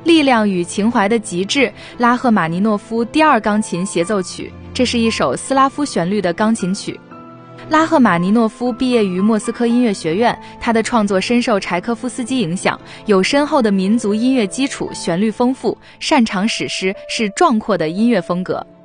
力量与情怀的极致，拉赫玛尼诺夫第二钢琴协奏曲。这是一首斯拉夫旋律的钢琴曲。拉赫玛尼诺夫毕业于莫斯科音乐学院，他的创作深受柴可夫斯基影响，有深厚的民族音乐基础，旋律丰富，擅长史诗，是壮阔的音乐风格。